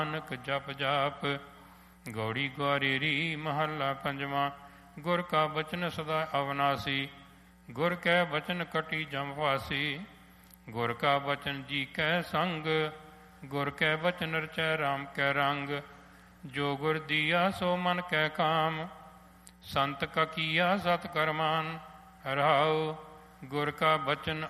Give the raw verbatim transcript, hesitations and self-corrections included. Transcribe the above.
ਨਾਨਕ ਜਪ ਜਾਪ। ਗੌੜੀ ਗੁਆਰੇਰੀ ਮਹੱਲਾ ਪੰਜਵਾਂ। ਗੁਰ ਕਾ ਬਚਨ ਸਦਾ ਅਵਨਾਸੀ, ਗੁਰ ਕੈ ਬਚਨ ਕਟੀ ਜਮ ਵਾਸੀ। ਗੁਰ ਕਾ ਬਚਨ ਜੀ ਕੈ ਸੰਗ, ਗੁਰ ਕੈ ਬਚਨ ਰਚੈ ਰਾਮ ਕੈ ਰੰਗ। ਜੋ ਗੁਰ ਦੀਆ ਸੋ ਮਨ ਕੈ ਕਾਮ, ਸੰਤ ਕਾ ਕੀਆ ਸਤ ਕਰਮਾਨ। ਰਹਾਉ ਗੁਰ ਕਾ ਬਚਨ